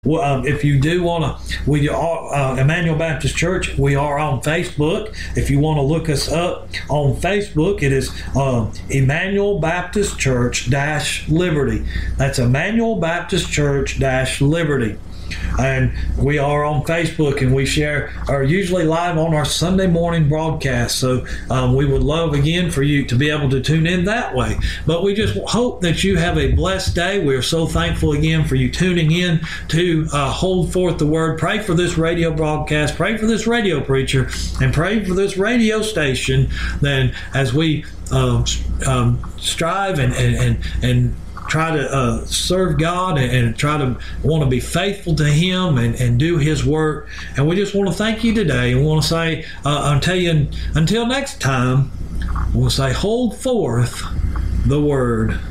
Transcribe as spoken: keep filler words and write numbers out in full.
Well, um, if you do want to, we are uh, Emmanuel Baptist Church. We are on Facebook. If you want to look us up on Facebook, it is uh, Emmanuel Baptist Church dash Liberty. That's Emmanuel Baptist Church dash Liberty. And we are on Facebook, and we share, are usually live on our Sunday morning broadcast. So um, we would love, again, for you to be able to tune in that way. But we just hope that you have a blessed day. We are so thankful, again, for you tuning in to uh, hold forth the word. Pray for this radio broadcast. Pray for this radio preacher. And pray for this radio station. Then as we um, um, strive and, and, and, and try to uh, serve God and, and try to want to be faithful to Him and, and do His work. And we just want to thank you today. And we want to say, uh, until, you, until next time, we'll say, hold forth the word.